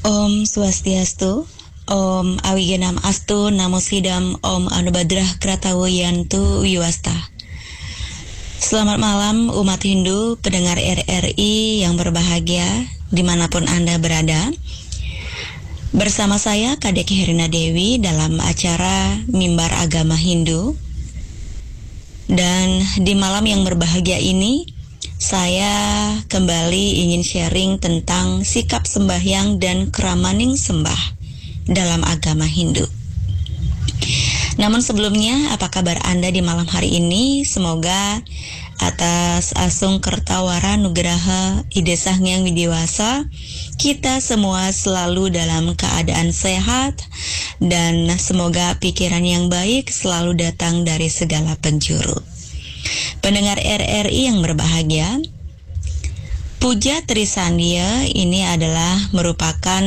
Om Swastiastu, Om Awigenam Astu, Namo Sidam, Om Anubadrah Kratawoyantu Wiwasta. Selamat malam umat Hindu, pendengar RRI yang berbahagia dimanapun Anda berada. Bersama saya Kadek Herina Dewi dalam acara Mimbar Agama Hindu. Dan di malam yang berbahagia ini, saya kembali ingin sharing tentang sikap sembahyang dan keramaning sembah dalam agama Hindu. Namun sebelumnya, apa kabar Anda di malam hari ini? Semoga atas Asung Kertawara Nugraha Ide Sanghyang Widiwasa, kita semua selalu dalam keadaan sehat dan semoga pikiran yang baik selalu datang dari segala penjuru. Pendengar RRI yang berbahagia, Puja Trisandya ini adalah merupakan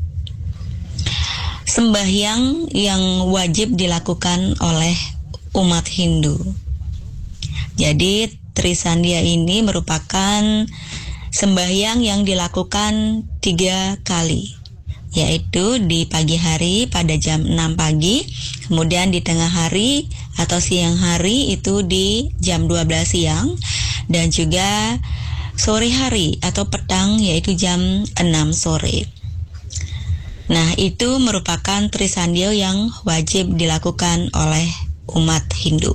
sembahyang yang wajib dilakukan oleh umat Hindu. Jadi Trisandya ini merupakan sembahyang yang dilakukan 3 kali, yaitu di pagi hari pada jam 6 pagi, kemudian di tengah hari atau siang hari itu di jam 12 siang, dan juga sore hari atau petang yaitu jam 6 sore. Nah, itu merupakan Trisandya yang wajib dilakukan oleh umat Hindu.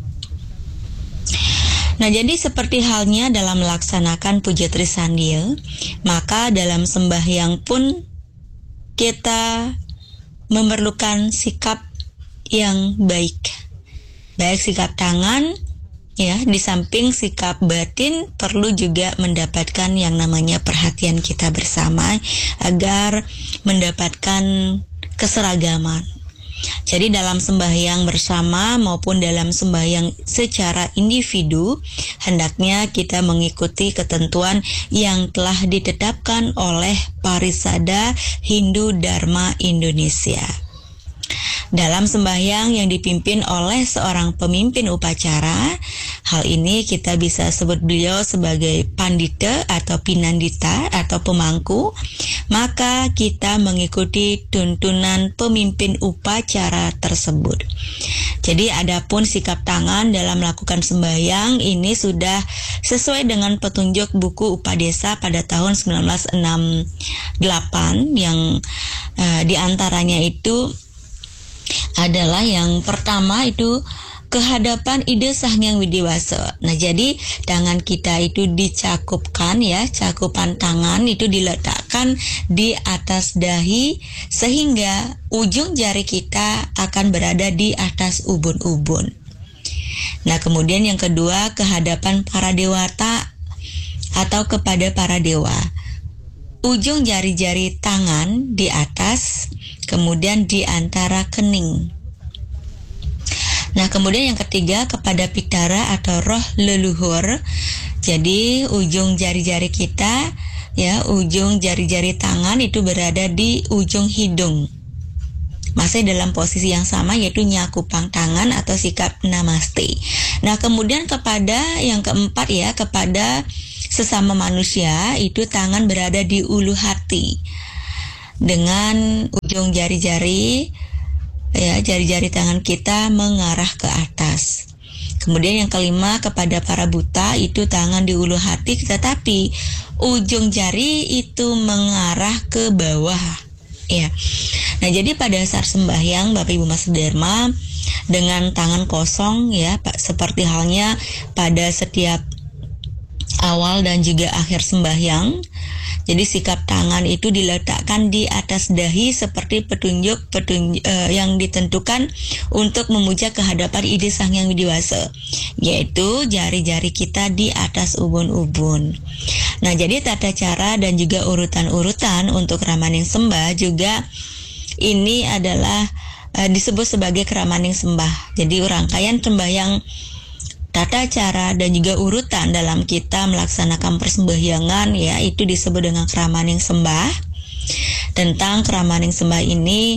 Nah, jadi seperti halnya dalam melaksanakan puja Trisandya, maka dalam sembahyang pun kita memerlukan sikap yang baik. Baik sikap tangan, ya, di samping sikap batin perlu juga mendapatkan yang namanya perhatian kita bersama agar mendapatkan keseragaman. Jadi dalam sembahyang bersama maupun dalam sembahyang secara individu, hendaknya kita mengikuti ketentuan yang telah ditetapkan oleh Parisada Hindu Dharma Indonesia. Dalam sembahyang yang dipimpin oleh seorang pemimpin upacara, hal ini kita bisa sebut beliau sebagai pandita atau pinandita atau pemangku, maka kita mengikuti tuntunan pemimpin upacara tersebut. Jadi adapun sikap tangan dalam melakukan sembahyang ini sudah sesuai dengan petunjuk buku Upadesa pada tahun 1968 yang diantaranya itu adalah yang pertama itu kehadapan Ide Sanghyang Widiwasa. Nah, jadi tangan kita itu dicakupkan, ya, cakupan tangan itu diletakkan di atas dahi sehingga ujung jari kita akan berada di atas ubun-ubun. Nah, kemudian yang kedua kehadapan para dewata atau kepada para dewa. Ujung jari-jari tangan di atas, kemudian di antara kening. Nah, kemudian yang ketiga kepada pitara atau roh leluhur. Jadi ujung jari-jari kita, ya, ujung jari-jari tangan itu berada di ujung hidung. Masih dalam posisi yang sama yaitu nyakupang tangan atau sikap namaste. Nah, kemudian kepada yang keempat, ya, kepada sesama manusia itu tangan berada di ulu hati dengan ujung jari-jari, ya, jari-jari tangan kita mengarah ke atas. Kemudian yang kelima kepada para buta itu tangan di ulu hati tetapi ujung jari itu mengarah ke bawah, ya. Nah, jadi pada saat sembahyang Bapak Ibu Mas Dharma dengan tangan kosong, ya, seperti halnya pada setiap awal dan juga akhir sembahyang. Jadi sikap tangan itu diletakkan di atas dahi seperti petunjuk yang ditentukan untuk memuja kehadapan Ide Sanghyang Widiwasa, yaitu jari-jari kita di atas ubun-ubun. Nah, jadi tata cara dan juga urutan-urutan untuk ramaning sembah juga ini adalah disebut sebagai keramaning sembah. Jadi rangkaian sembahyang, tata cara dan juga urutan dalam kita melaksanakan persembahyangan, ya, itu disebut dengan keramaning sembah. Tentang keramaning sembah ini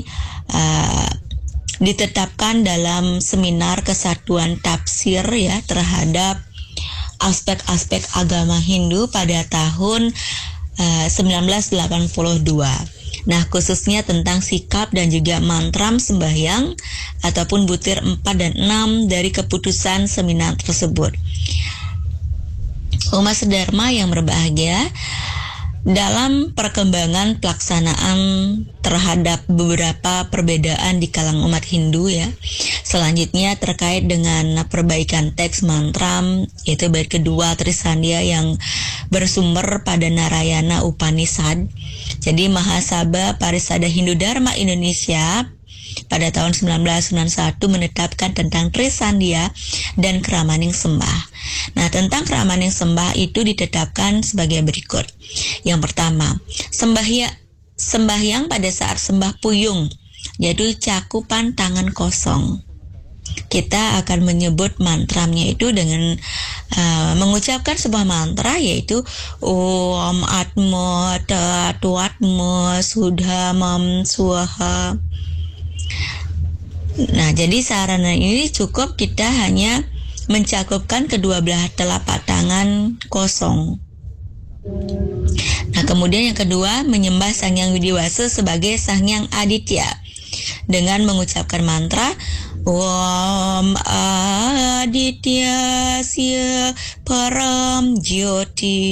ditetapkan dalam seminar kesatuan tafsir, ya, terhadap aspek-aspek agama Hindu pada tahun 1982. Nah, khususnya tentang sikap dan juga mantram sembahyang ataupun butir 4 dan 6 dari keputusan seminar tersebut. Umat sedharma yang berbahagia, dalam perkembangan pelaksanaan terhadap beberapa perbedaan di kalangan umat Hindu ya. Selanjutnya terkait dengan perbaikan teks mantram, yaitu bait kedua Trisandya yang bersumber pada Narayana Upanishad. Jadi Mahasabha Parisada Hindu Dharma Indonesia pada tahun 1991 menetapkan tentang Trisandya dan Kramaning Sembah. Nah, tentang Kramaning Sembah itu ditetapkan sebagai berikut. Yang pertama, sembahyang pada saat sembah puyung, yaitu cakupan tangan kosong. Kita akan menyebut mantramnya itu dengan mengucapkan sebuah mantra, yaitu Om Atma Tatuatma Sudhamam Swaha. Nah, jadi sarana ini cukup kita hanya mencakupkan kedua belah telapak tangan kosong. Nah, kemudian yang kedua, menyembah Sang Hyang Widiwasa sebagai Sang Hyang Aditya dengan mengucapkan mantra Om Aditya Sya Param Jyoti